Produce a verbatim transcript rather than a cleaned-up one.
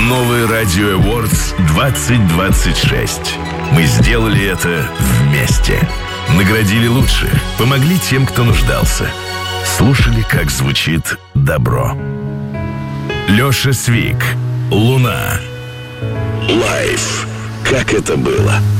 Новый Радио Awards двадцать двадцать шесть. Мы сделали это вместе. Наградили лучших, помогли тем, кто нуждался. Слушали, как звучит добро. Леша Свик, «Луна». Лайф. Как это было?